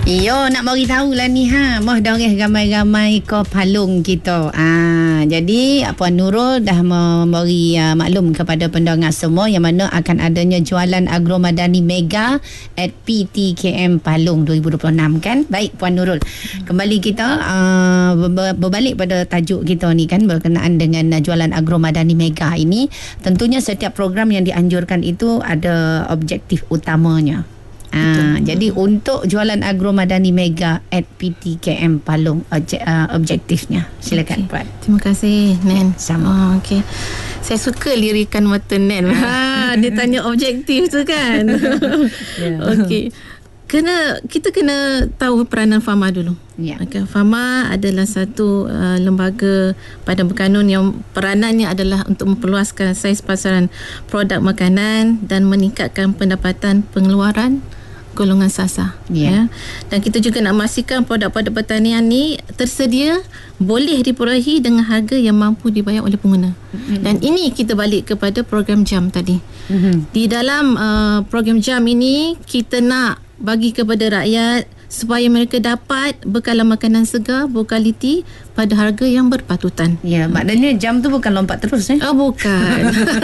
Yo nak bagi tahu lah ni moh doreh ramai-ramai ko palung kita. Jadi Puan Nurul dah memberi maklum kepada pendengar semua yang mana akan adanya jualan agromadani mega at PTKM Palung 2026 kan. Baik Puan Nurul. Kembali kita berbalik pada tajuk kita ni kan berkenaan dengan jualan agromadani mega ini. Tentunya setiap program yang dianjurkan itu ada objektif utamanya. Jadi untuk jualan agromadani mega at PTKM Palung objektifnya. Silakan Puan. Terima kasih Nen. Sama. Okey. Saya suka lirikan mata Nen. Dia tanya objektif tu kan. Okey. Kita kena tahu peranan Fama dulu. Okay, Fama adalah satu lembaga badan berkanun yang peranannya adalah untuk memperluaskan saiz pasaran produk makanan dan meningkatkan pendapatan pengeluaran golongan sasar. Dan kita juga nak memastikan produk-produk pertanian ni tersedia, boleh diperolehi dengan harga yang mampu dibayar oleh pengguna. Dan ini kita balik kepada program JAM tadi. Di dalam program JAM ini kita nak bagi kepada rakyat supaya mereka dapat bekalan makanan segar berkualiti pada harga yang berpatutan. Maknanya jam tu bukan lompat terus bukan.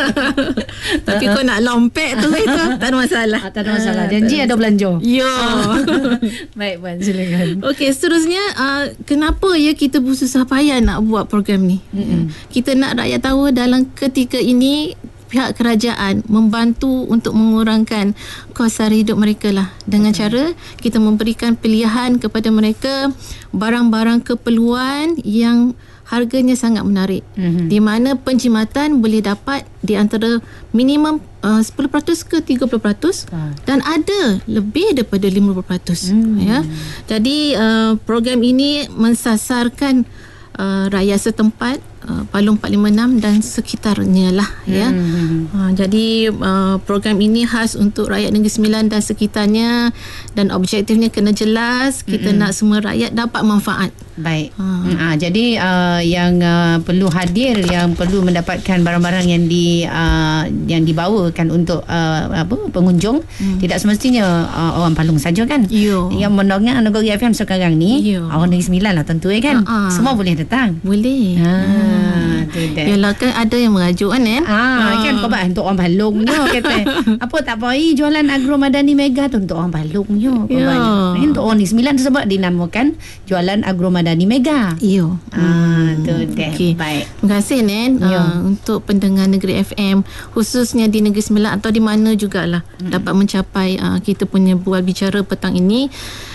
Tapi kau nak lompet tu itu tak ada masalah. Tak ada masalah. Janji ada belanja. Baik Puan, silakan. Okey, seterusnya kenapa kita bersusah payah nak buat program ni? Kita nak rakyat tahu dalam ketika ini pihak kerajaan membantu untuk mengurangkan kos sara hidup mereka lah dengan cara kita memberikan pilihan kepada mereka barang-barang keperluan yang harganya sangat menarik, di mana penjimatan boleh dapat di antara minimum 10% ke 30% dan ada lebih daripada 50%. Jadi program ini mensasarkan rakyat setempat Palung 456 dan sekitarnya lah jadi program ini khas untuk rakyat Negeri Sembilan dan sekitarnya dan objektifnya kena jelas. Kita nak semua rakyat dapat manfaat. Baik. Jadi yang perlu hadir, yang perlu mendapatkan barang-barang yang dibawakan untuk pengunjung, tidak semestinya orang Palung saja kan. Yang mendengar Negeri FM sekarang ni orang Negeri Sembilan lah tentu kan. Semua boleh datang. Boleh. Yalah kan ada yang mengajuk kan kan kau bahas untuk orang Palung je kata. Apa tak payah jualan agromadani mega tu untuk orang Palung je. Untuk orang Negeri Sembilan sebab dinamakan jualan agromadani mega. Tu deh. Baik. Terima kasih Nen untuk pendengar Negeri FM khususnya di Negeri Sembilan atau di mana jugalah dapat mencapai kita punya bual bicara petang ini.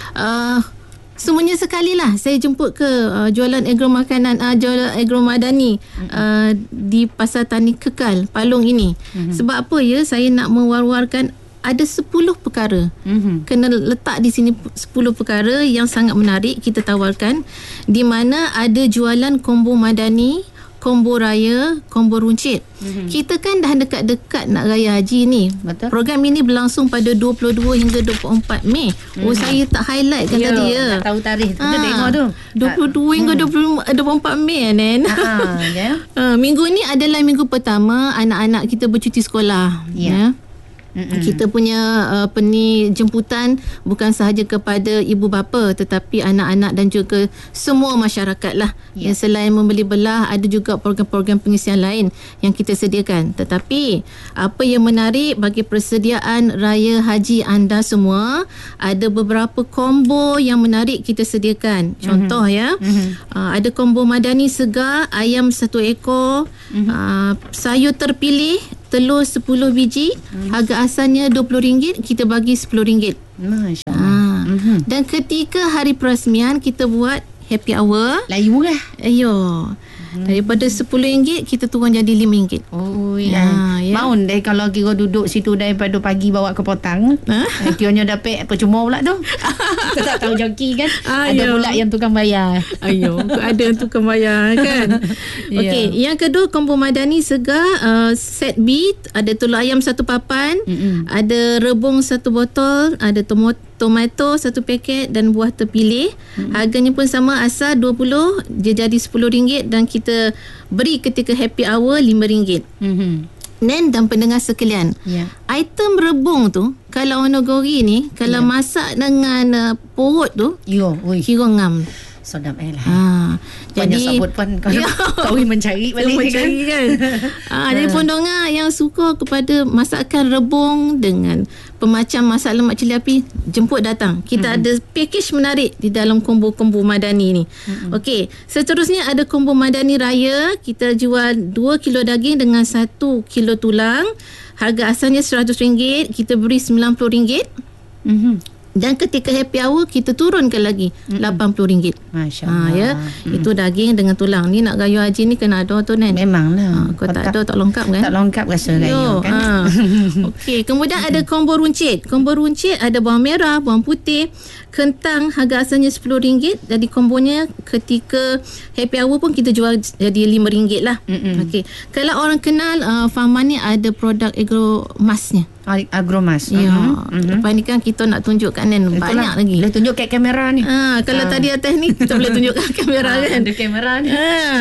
Semuanya sekali lah saya jemput ke jualan jualan agromadani di Pasar Tani Kekal Palung ini. Sebab apa saya nak mewar-warkan ada 10 perkara. Kena letak di sini 10 perkara yang sangat menarik kita tawarkan, di mana ada jualan kombo madani, kombo raya, kombo runcit. Kita kan dah dekat-dekat nak raya haji ni. Betul. Program ini berlangsung pada 22 hingga 24 Mei. Saya tak highlight kan tadi tak tahu tarikh tu tengok tu. 22 hingga 24 Mei Nen. Minggu ni adalah minggu pertama anak-anak kita bercuti sekolah. Kita punya jemputan bukan sahaja kepada ibu bapa tetapi anak-anak dan juga semua masyarakat lah. Yang selain membeli belah, ada juga program-program pengisian lain yang kita sediakan. Tetapi apa yang menarik bagi persediaan raya haji anda semua, ada beberapa combo yang menarik kita sediakan. Contoh ada combo madani segar, ayam 1 ekor, sayur terpilih, telur 10 biji, harga asalnya RM20, kita bagi RM10. Masya-Allah. Dan ketika hari perasmian kita buat happy hour. Lain murah. Daripada RM10 kita turun jadi RM5. Maun deh kalau kira duduk situ daripada pagi bawa ke petang. Kionya dapat percuma pula tu. Kita tak tahu joki kan. Ada pula yang tukang bayar. Ada yang tukang bayar kan. Okey, yang kedua kombo madani segar set B, ada telur ayam 1 papan, ada rebung 1 botol, ada tomato 1 paket dan buah terpilih. Harganya pun sama, asal 20, dia jadi RM10 dan kita beri ketika happy hour RM5. Nen dan pendengar sekalian, item rebung tu kalau onogori ni kalau masak dengan porot tu kira ngam. Sedap lah. Jadi sabut pun kau mencari balik mencari kan. Jadi Pondonga yang suka kepada masakan rebung dengan pemacam masak lemak cili api, jemput datang. Kita ada package menarik di dalam combo-combo Madani ni. Okey, seterusnya ada combo Madani Raya. Kita jual 2 kilo daging dengan 1 kilo tulang. Harga asalnya RM100, kita beri RM90. Dan ketika happy hour kita turunkan lagi RM80. Masya-Allah. Ya. Itu daging dengan tulang. Ni nak gayu haji ni kena ada tu Nen. Memanglah. Kau tak ada tak lengkap kan? Tak lengkap rasa gayu kan. Okey, kemudian ada combo runcit. Combo runcit ada bawang merah, bawang putih, kentang, harga asalnya RM10. Jadi kombonya ketika happy hour pun kita jual jadi RM5 lah. Okey. Kalau orang kenal Fahman ni ada produk Agromasnya. Agromas. Lepas ni kan kita nak tunjukkan Nen banyak lagi. Boleh tunjuk kat kamera ni. Kalau tadi atas ni kita boleh tunjuk kat kamera kan. Ada kamera ni.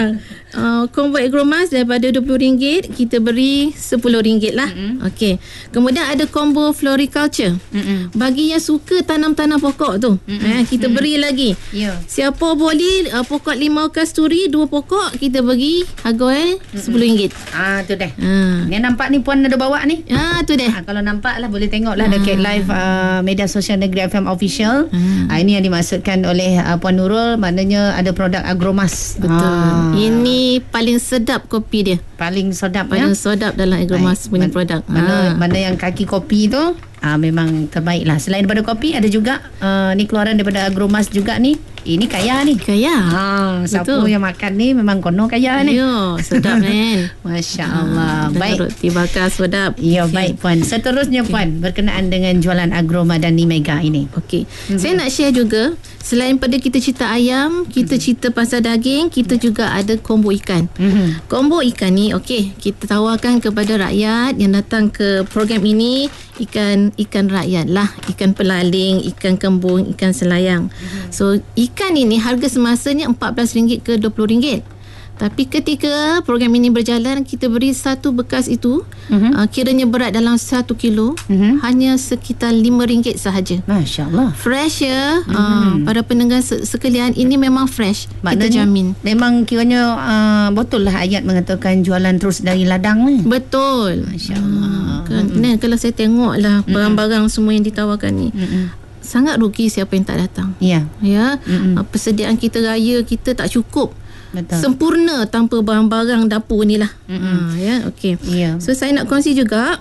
Combo Agromas daripada RM20 kita beri RM10 lah. Okey. Kemudian ada combo Floriculture. Bagi yang suka tanam-tanam pokok tu, kita beri lagi. Siapa boleh pokok limau kasturi 2 pokok kita bagi harga RM10. Tu dah. Ni nampak ni puan ada bawa ni. Tu dah. Kalau nampak lah boleh tengok lah dekat live media sosial Negeri FM Official. Ini yang dimaksudkan oleh Puan Nurul, maknanya ada produk Agromas. Betul. Ini paling sedap kopi dia. Paling sedap paling sedap dalam Agromas punya produk. Mana yang kaki kopi tu memang terbaik lah. Selain daripada kopi, ada juga ni keluaran daripada Agromas juga ni. Ini kaya ni. Kaya. Siapa yang makan ni memang kono kaya ni. Ya, sedap kan. Masya Allah. Baik. Roti bakar sedap. Ya, baik Puan. Seterusnya Puan, berkenaan dengan jualan Agro Madani Mega ini. Okey. Saya nak share juga, selain pada kita cerita ayam, kita cerita pasal daging, kita juga ada combo ikan. Combo ikan ni, okey, kita tawarkan kepada rakyat yang datang ke program ini, ikan rakyat lah, ikan pelaling, ikan kembung, ikan selayang. So ikan ini harga semasanya RM14 ke RM20. Tapi ketika program ini berjalan, kita beri satu bekas itu, kiranya berat dalam 1 kilo, hanya sekitar RM5 sahaja. Masya Allah. Fresh ya. Para pendengar sekalian, ini memang fresh. Maknanya, kita jamin. Memang kiranya betul lah ayat mengatakan jualan terus dari ladang ni. Betul. Masya Allah. Kalau saya tengok lah barang-barang semua yang ditawarkan ni, sangat rugi siapa yang tak datang. Ya. Persediaan kita raya kita tak cukup. Betul. Sempurna tanpa barang-barang dapur ni lah. Okey. So saya nak kongsi juga,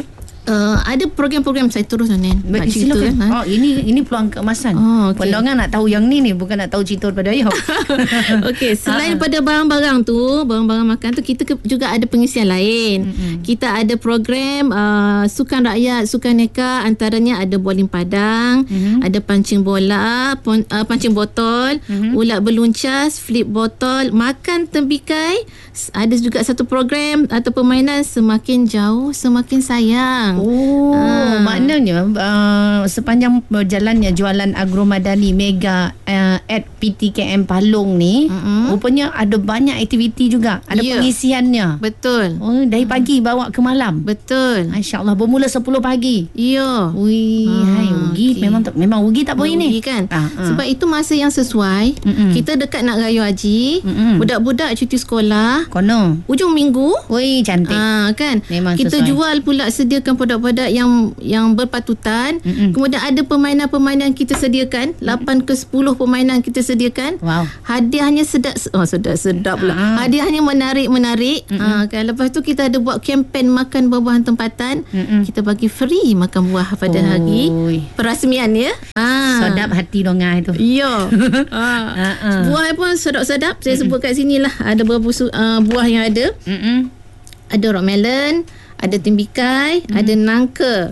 ada program-program saya terus Nen. Nak cerita kan? Ini peluang keemasan. Pendengar nak tahu yang ni bukan nak tahu cerita daripada ayah. Okey, selain pada barang-barang tu, barang-barang makan tu, kita juga ada pengisian lain. Kita ada program sukan rakyat, sukan neka, antaranya ada bowling padang, ada pancing bola, pancing botol, ulat beluncas, flip botol, makan tembikai. Ada juga satu program atau permainan semakin jauh semakin sayang. Maknanya sepanjang berjalannya jualan Agro Madani Mega at PTKM Palung ni, rupanya ada banyak aktiviti juga. Ada pengisiannya. Betul. Dari pagi bawa ke malam. Betul. Masya Allah, bermula 10 pagi. Ya. Rugi. Memang rugi tak boleh ni kan. Sebab itu masa yang sesuai. Kita dekat nak raya haji, budak-budak cuti sekolah, kono ujung minggu. Cantik. Kan. Memang kita sesuai. Jual pula, sediakan produk-produk yang berpatutan. Kemudian ada permainan-permainan kita sediakan, 8 ke 10 permainan kita sediakan. Hadiahnya sedap pula. Hadiahnya menarik. Kan, lepas tu kita ada buat kempen makan buah-buahan tempatan. Kita bagi free makan buah pada hari perasmian ya. Sedap hati dongai tu. Ya. Buah pun sedap-sedap. Saya sebut kat sini lah. Ada beberapa buah yang ada. Ada rock melon, ada tembikai, ada nangka.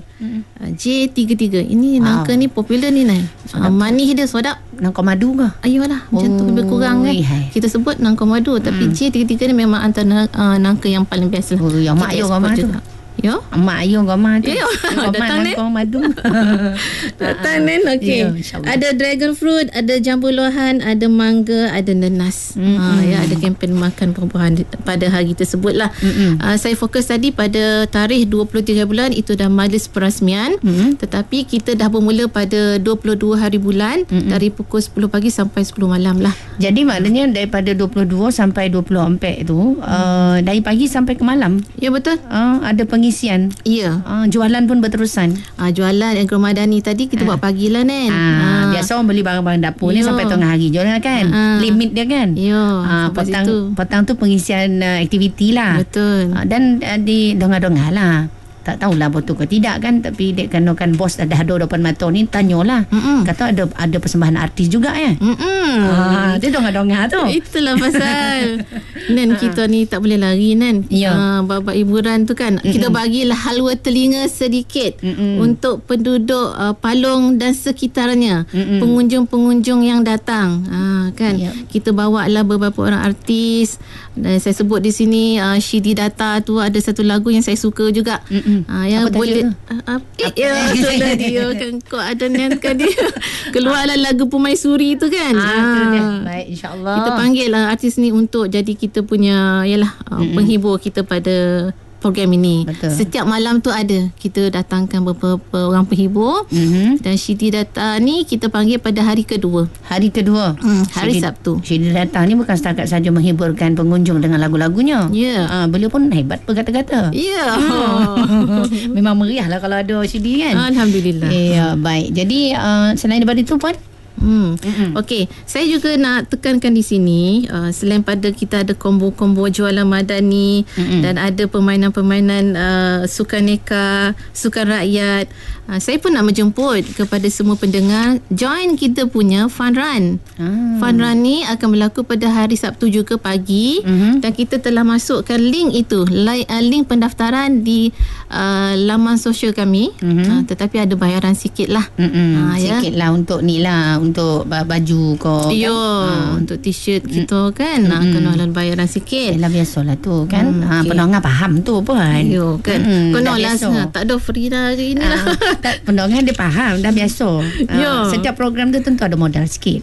J33. Ini nangka ni popular ni Nan. Manis dia sedap. Nangka madu ke? Ayolah, macam tu lebih kurang kan. Kita sebut nangka madu, tapi J33 ni memang antara nangka yang paling best lah. Yang mak ayah ramai tu. Ya. Mak ayah gamar tu. Ya. Datang ni. Kau madu. Datang Nen. Okey. Ya, insyaAllah. Ada dragon fruit, ada jambu luahan, ada mangga, ada nanas. Ya, ada kempen makan buah-buahan pada hari tersebut lah. Saya fokus tadi pada tarikh 23 bulan, itu dah majlis perasmian. Tetapi kita dah bermula pada 22 hari bulan, dari pukul 10 pagi sampai 10 malam lah. Jadi maknanya daripada 22 sampai 24 tu, dari pagi sampai ke malam. Ya, betul. Ada pengisian. Ya. Jualan pun berterusan. Jualan Agromadani tadi kita buat pagi lah, Nen. Biasa orang beli barang-barang dapur ni Ya. sampai tengah hari jualan kan. Limit dia kan. Ya, sampai situ. Petang tu pengisian aktiviti lah. Betul. Dan di dongah-dongah lah. Tak tahulah betul ke tidak kan, tapi dek kan bos dah ada depan mata ni, tanyalah. Kata ada persembahan artis juga ya. Dia dongah-dongah tu. Itulah pasal Nen, kita ni tak boleh lari, Nen. Ya. Bab hiburan tu kan, kita bagilah halwa telinga sedikit untuk penduduk Palong dan sekitarnya, pengunjung-pengunjung yang datang. Kan, kita bawa lah beberapa orang artis. Dan saya sebut di sini Shidi Data tu ada satu lagu yang saya suka juga. Yang apa boleh itulah dia kan, kau ada Nen kan, dia keluarlah lagu Permaisuri tu kan. Baik, insyaAllah. Kita panggil lah artis ni untuk jadi kita punya penghibur kita pada program ini. Betul. Setiap malam tu ada kita datangkan beberapa orang penghibur. Dan Shidi Data ni kita panggil pada hari kedua. Hari kedua. Hari Sabtu. Shidi datang ni bukan setakat saja menghiburkan pengunjung dengan lagu-lagunya. Ya. Beliau pun hebat berkata-kata. Ya. Memang meriah lah kalau ada Shidi kan. Alhamdulillah. Ya, baik. Jadi selain daripada itu Puan, Okey, saya juga nak tekankan di sini, selain pada kita ada kombo-kombo jualan madani dan ada permainan-permainan sukan sukan rakyat, saya pun nak menjemput kepada semua pendengar join kita punya fun run. Fun run ni akan berlaku pada hari Sabtu juga pagi, dan kita telah masukkan link itu, link pendaftaran di laman sosial kami. Tetapi ada bayaran sikit lah. sikit lah untuk ni lah, untuk baju kau kan? Untuk t-shirt kita kan, kena lah bayaran sikit. Yelah, biasalah tu kan. Okay. Pendengar faham tu pun. Yo kan. Kena lah, tak ada free dah hari ni lah. Pendengar dia faham dah, biasa. Setiap program tu tentu ada modal sikit.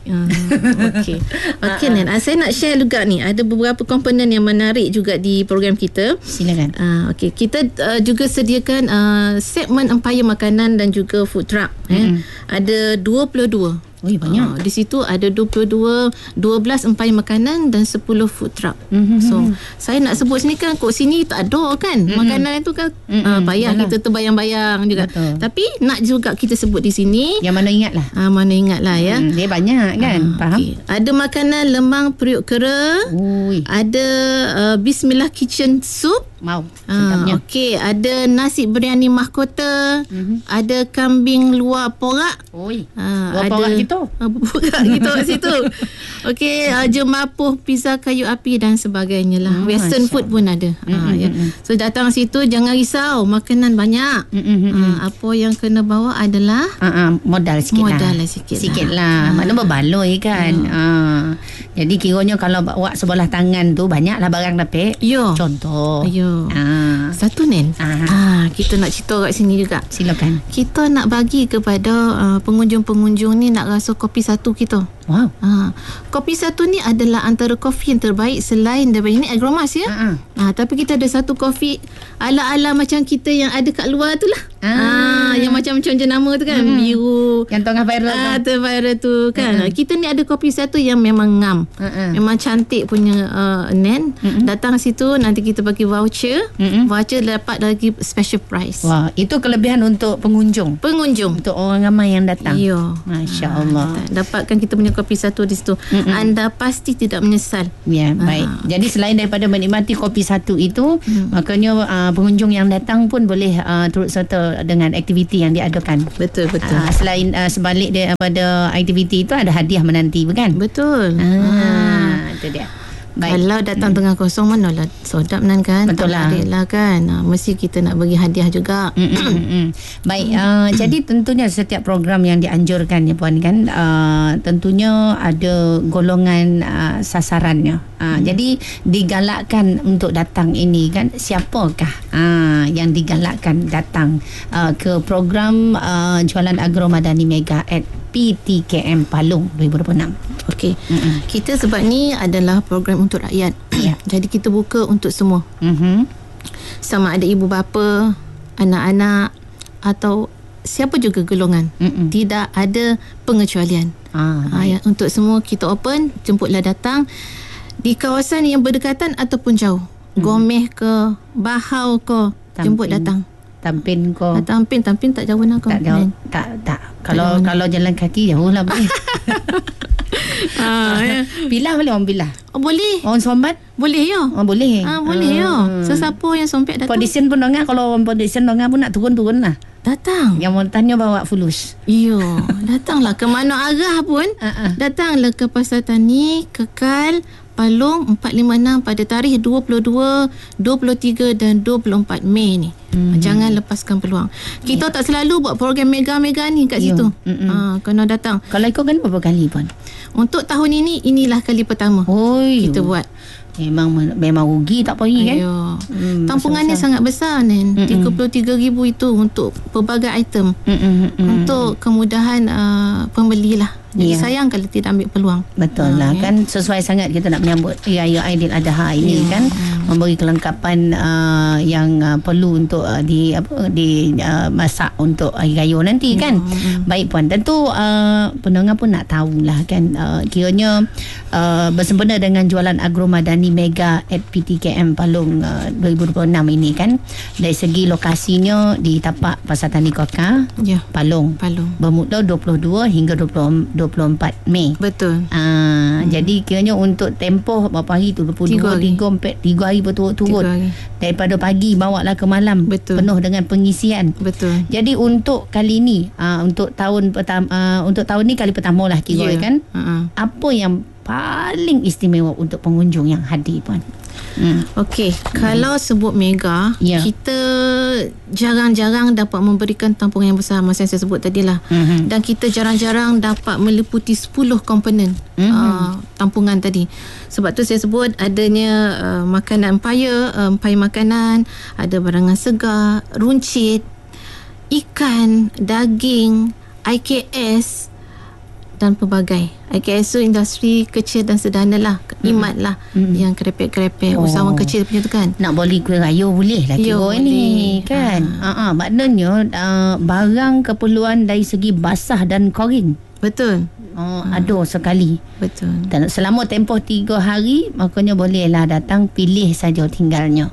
Okey Nen, saya nak share juga ni, ada beberapa komponen yang menarik juga di program kita. Silakan. Okey, kita juga sediakan segmen empayar makanan dan juga food truck. Ada 22. Banyak. Di situ ada 12 empayar makanan dan 10 food truck. So saya nak sebut sini kan, kok sini tak ada kan makanan itu kan, payah kita terbayang-bayang juga. Betul. Tapi nak juga kita sebut di sini, Yang mana ingat lah. mana ingat lah ya. Dia banyak kan. Faham? Okay. Ada makanan lemang periuk kera. Ada Bismillah Kitchen Soup. Mau sedapnya. Okey, ada nasi biryani mahkota. Ada kambing luar porak. Luar porak gitu. Porak gitu kat situ. Okey, jemapuh pizza kayu api dan sebagainya lah. Western food pun ada. Ya. So datang situ jangan risau, makanan banyak. Apa yang kena bawa adalah modal sikit sikit lah. Mana berbaloi kan. Jadi kiranya kalau bawa sebelah tangan tu banyaklah barang dapat. Contoh. Satu Nen, kita nak cerita kat sini juga. Silakan. Kita nak bagi kepada pengunjung-pengunjung ni nak rasa kopi satu kita. Wow. Kopi satu ni adalah antara kopi yang terbaik selain daripada ini Agromas ya. Tapi kita ada satu kopi ala-ala macam kita yang ada kat luar tu lah. Yang macam jenama tu kan, biru. Yang tengah viral tu. Viral tu kan. Kita ni ada kopi satu yang memang ngam. Memang cantik punya Nen. Datang situ nanti kita bagi voucher. Voucher dapat lagi special price. Wah, itu kelebihan untuk pengunjung. Untuk orang ramai yang datang. Ya. Masya Allah. Dapatkan kita punya kopi satu di situ. Anda pasti tidak menyesal. Ya, baik. Jadi selain daripada menikmati kopi satu itu, makanya pengunjung yang datang pun boleh turut serta dengan aktiviti yang diadakan. Betul. Selain sebalik daripada aktiviti itu ada hadiah menanti, bukan? Betul. Itu dia. Kalau datang tengah kosong, manalah sodap Nan kan. Betul lah. lah kan. Mesti kita nak bagi hadiah juga. Baik, jadi tentunya setiap program yang dianjurkan ya Puan kan, tentunya ada golongan sasarannya. Jadi digalakkan untuk datang ini kan, siapakah yang digalakkan datang ke program Jualan Agro Madani Mega at PTKM Palung 2026. Okey. Kita sebab ni adalah program untuk rakyat. Jadi kita buka untuk semua. Sama ada ibu bapa, anak-anak atau siapa juga golongan. Tidak ada pengecualian. Untuk semua kita open, jemputlah datang di kawasan yang berdekatan ataupun jauh. Gomeh ke, Bahau ke, jemput datang. Tampin ko. Tampin tak jauh nak kau. Tak jauh. Tak. Kalau jalan kaki jauh lah boleh. Pilah boleh orang pilah. Boleh. Orang Sombat boleh ya. Boleh. Boleh ya. Sesiapa yang sompet datang. Podisian pun dengar, kalau orang podisian dengar pun nak turun lah. Datang. Yang montannya bawa fulus. Ya, datanglah ke mana arah pun. Datanglah ke Pasar Tani Kekal Palung 456 pada tarikh 22, 23 dan 24 Mei ni. Jangan lepaskan peluang. Kita tak selalu buat program mega-mega ni kat situ. Kena datang. Kalau ikut kan berapa kali pun? Untuk tahun ini, inilah kali pertama kita buat. Memang rugi tak pergi kan? Tampungannya sangat besar Nen. 33,000 itu untuk pelbagai item. Untuk kemudahan pembeli lah. Jadi sayang kalau tidak ambil peluang. Betul lah kan, sesuai sangat kita nak menyambut Raya Aidiladha ini kan, memberi kelengkapan yang perlu untuk dimasak untuk hari raya nanti kan. Baik Puan, tentu pendengar pun nak tahulah kan, kiranya bersempena dengan Jualan Agro Madani Mega at PTKM Palung 2026 ini kan, dari segi lokasinya di tapak Pasar Tani Kekal Palung. Bermula 22 hingga 24 Mei. Betul. Jadi kiranya untuk tempoh berapa hari tu? 22, 3 hari berturut-turut. Daripada pagi bawa lah ke malam. Betul. Penuh dengan pengisian. Betul. Jadi untuk kali ni, untuk tahun pertama, untuk tahun ni kali pertama lah kira kan. Apa yang paling istimewa untuk pengunjung yang hadir Puan? Okey, kalau sebut mega, kita jarang-jarang dapat memberikan tampungan yang besar, masa yang saya sebut tadilah. Dan kita jarang-jarang dapat meliputi 10 komponen tampungan tadi. Sebab tu saya sebut adanya makanan empayar makanan, ada barangan segar, runcit, ikan, daging, IKS dan pelbagai. IKS tu industri kecil dan sederhana lah, imat lah, yang kerepek-kerepek, usahawan kecil punya tu kan. Nak beli kuih raya boleh lah kira ni kan. Maknanya barang keperluan dari segi basah dan kering. Betul. Ada sekali. Betul. Dan selama tempoh 3 hari, makanya bolehlah datang, pilih saja tinggalnya.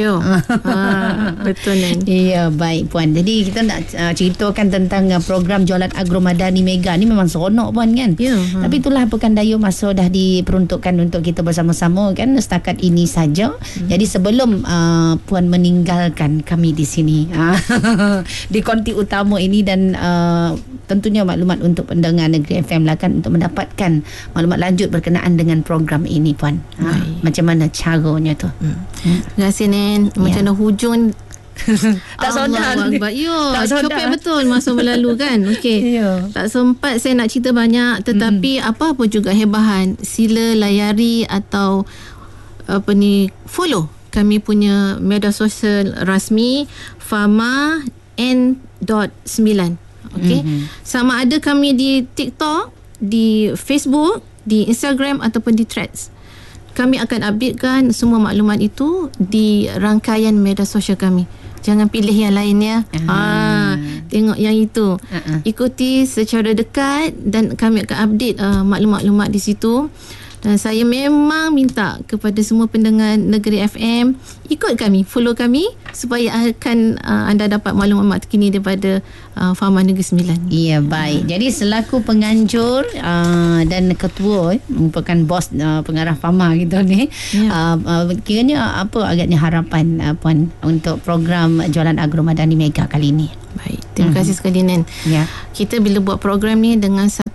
Betul Nen. Ya, baik Puan. Jadi kita nak ceritakan tentang program Jualan Agro Madani Mega ni memang seronok Puan kan. Tapi itulah pekan daya masa dah diperuntukkan untuk kita bersama-sama kan, setakat ini saja. Jadi sebelum Puan meninggalkan kami di sini di konti utama ini, dan tentunya maklumat untuk pendengar Negeri FM lah kan, untuk mendapatkan maklumat lanjut berkenaan dengan program ini Puan. Macam mana caranya tu? Terima kasih Nen. Macam mana hujung tak sedar. Copet betul masa berlalu kan. Okey. Tak sempat saya nak cerita banyak, tetapi apa-apa juga hebahan, sila layari atau follow kami punya media sosial rasmi Fama N.9. Okey. Sama ada kami di TikTok, di Facebook, di Instagram ataupun di Threads. Kami akan updatekan semua maklumat itu di rangkaian media sosial kami. Jangan pilih yang lainnya. Tengok yang itu. Ikuti secara dekat dan kami akan update maklumat-maklumat di situ. Dan saya memang minta kepada semua pendengar Negeri FM, ikut kami, follow kami supaya akan anda dapat maklumat terkini daripada Fama Negeri Sembilan. Ya, baik. Jadi selaku penganjur dan ketua, merupakan bos pengarah Fama kita ni, kiranya apa agaknya harapan Puan untuk program Jualan Agro Madani Mega kali ini? Baik, terima kasih sekali Nen. Kita bila buat program ni dengan satu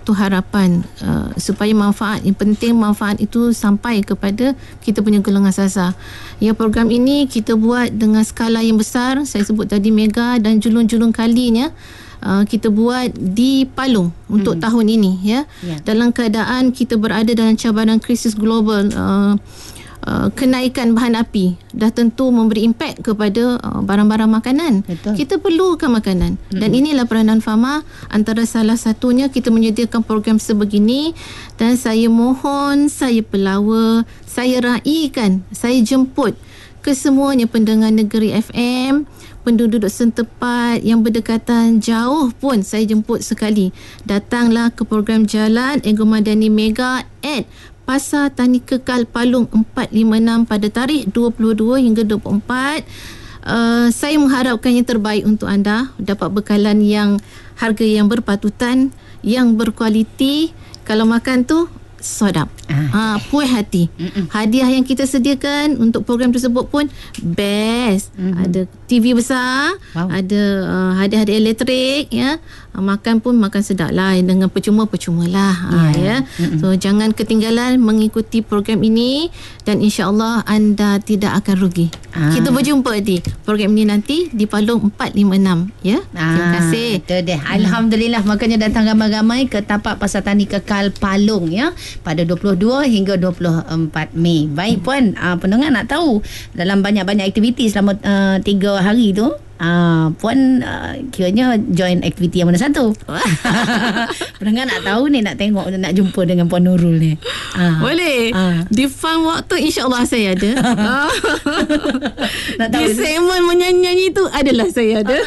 satu harapan supaya manfaat, yang penting manfaat itu sampai kepada kita punya golongan sasar. Ya, program ini kita buat dengan skala yang besar, saya sebut tadi mega, dan julung-julung kalinya kita buat di Palung untuk tahun ini, ya. Dalam keadaan kita berada dalam cabaran krisis global, kenaikan bahan api dah tentu memberi impak kepada barang-barang makanan. Betul. Kita perlukan makanan, dan inilah peranan Fama. Antara salah satunya kita menyediakan program sebegini, dan saya mohon, saya pelawa, saya raikan, saya jemput ke semuanya pendengar Negeri FM, penduduk setempat yang berdekatan jauh pun saya jemput sekali. Datanglah ke program Jalan Ego Madani Mega at Pasar Tani Kekal Palung 456 pada tarikh 22 hingga 24. Saya mengharapkan yang terbaik untuk anda, dapat bekalan yang harga yang berpatutan, yang berkualiti. Kalau makan tu sedap, puas hati. Hadiah yang kita sediakan untuk program tersebut pun best. Ada TV besar, ada hadiah-hadiah elektrik, ya. Makan pun makan sedap lah, dengan percuma lah, ya. So jangan ketinggalan mengikuti program ini, dan insya-Allah anda tidak akan rugi. Kita berjumpa di program ini nanti di Palung 456, ya. Terima kasih. Itu deh. Alhamdulillah, makanya datang ramai-ramai ke tapak Pasar Tani Kekal Palung, ya, pada 22 hingga 24 Mei. Baik puan, pendengar nak tahu dalam banyak-banyak aktiviti selama 3 hari tu, puan kiranya join aktiviti yang mana satu? Pendengar nak tahu ni, nak tengok, nak jumpa dengan Puan Nurul ni. Boleh. Di farm waktu insya-Allah saya ada. Nak tahu di segmen menyanyi tu adalah saya ada.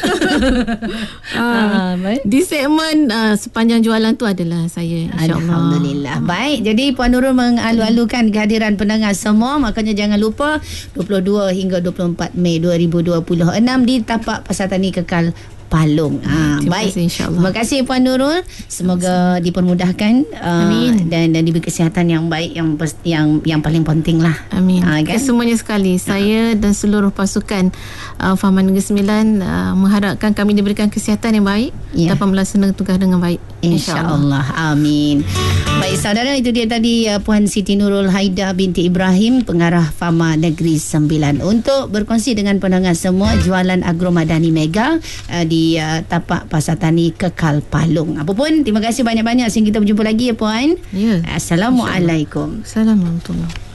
Di segmen sepanjang jualan tu adalah saya, insya-Allah. Alhamdulillah. Baik, jadi Puan Nurul mengalu-alukan kehadiran pendengar semua, makanya jangan lupa 22 hingga 24 Mei 2026 di tapak Pasar Tani Kekal Palung. Baik. Terima kasih Puan Nurul. Semoga dipermudahkan, dan diberi kesihatan yang baik, yang paling penting lah. Amin. Kan? Semuanya sekali. Saya dan seluruh pasukan Fahma Negeri Sembilan mengharapkan kami diberikan kesihatan yang baik, dapat melaksanakan tugas dengan baik. InsyaAllah. Amin. Baik saudara, itu dia tadi Puan Siti Nurul Haida binti Ibrahim, pengarah Fahma Negeri Sembilan, untuk berkongsi dengan pendengar semua jualan Agro Madani Mega di tapak Pasar Tani Kekal Palung. Apapun, terima kasih banyak-banyak. Sehingga kita berjumpa lagi, ya Puan. Ya. Assalamualaikum. Assalamualaikum.